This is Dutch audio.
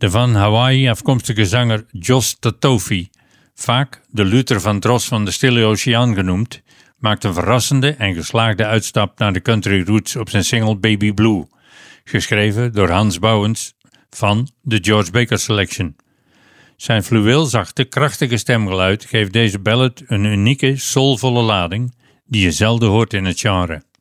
De van Hawaii afkomstige zanger Josh Tatofi, vaak de Luther Vandross van de Stille Oceaan genoemd, maakt een verrassende en geslaagde uitstap naar de country roots op zijn single Baby Blue, geschreven door Hans Bouwens van The George Baker Selection. Zijn fluweelzachte, krachtige stemgeluid geeft deze ballad een unieke, soulvolle lading die je zelden hoort in het genre.